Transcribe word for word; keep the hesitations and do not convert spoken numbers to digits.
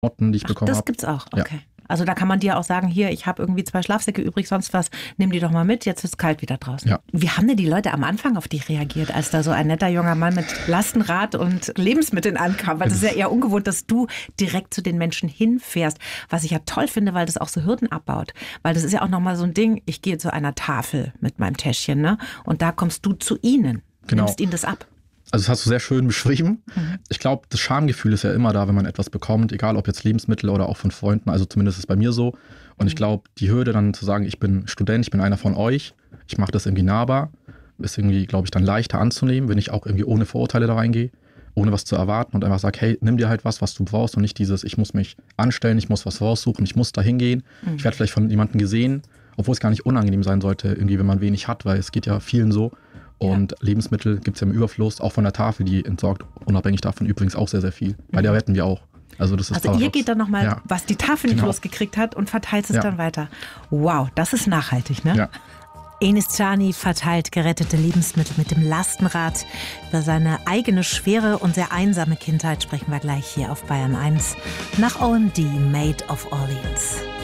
Klamotten, die ich Ach, bekommen das habe. gibt's auch, Ja. okay. Also da kann man dir auch sagen, hier, ich habe irgendwie zwei Schlafsäcke übrig, sonst was, nimm die doch mal mit, jetzt ist es kalt wieder draußen. Ja. Wie haben denn die Leute am Anfang auf dich reagiert, als da so ein netter junger Mann mit Lastenrad und Lebensmitteln ankam? Weil das ist ja eher ungewohnt, dass du direkt zu den Menschen hinfährst, was ich ja toll finde, weil das auch so Hürden abbaut. Weil das ist ja auch nochmal so ein Ding, ich gehe zu einer Tafel mit meinem Täschchen, ne? Und da kommst du zu ihnen, Genau. nimmst ihnen das ab. Also das hast du sehr schön beschrieben. Mhm. Ich glaube, das Schamgefühl ist ja immer da, wenn man etwas bekommt, egal ob jetzt Lebensmittel oder auch von Freunden, also zumindest ist es bei mir so. Und ich glaube, die Hürde dann zu sagen, ich bin Student, ich bin einer von euch, ich mache das irgendwie nahbar, ist irgendwie, glaube ich, dann leichter anzunehmen, wenn ich auch irgendwie ohne Vorurteile da reingehe, ohne was zu erwarten und einfach sage, hey, nimm dir halt was, was du brauchst und nicht dieses, ich muss mich anstellen, ich muss was raussuchen, ich muss da hingehen. Mhm. Ich werde vielleicht von jemandem gesehen, obwohl es gar nicht unangenehm sein sollte, irgendwie, wenn man wenig hat, weil es geht ja vielen so. Und ja. Lebensmittel gibt es ja im Überfluss, auch von der Tafel, die entsorgt unabhängig davon übrigens auch sehr, sehr viel. Bei der retten wir auch. Also, das ist also Paradox. Ihr geht dann nochmal, ja. was die Tafel nicht genau. losgekriegt hat und verteilt es ja. dann weiter. Wow, das ist nachhaltig, ne? Ja. Enis Cani verteilt gerettete Lebensmittel mit dem Lastenrad. Über seine eigene schwere und sehr einsame Kindheit sprechen wir gleich hier auf Bayern eins. Nach O M D Made of Orleans.